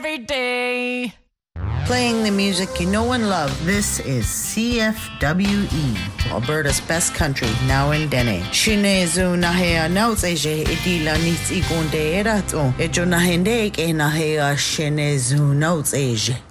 every day. Playing the music you know and love. This is CFWE, Alberta's best country, now in Dene. Shinezu nahea nautseje idila nits igonde erato. Ejo nahende ke nahea shinezu nautseje.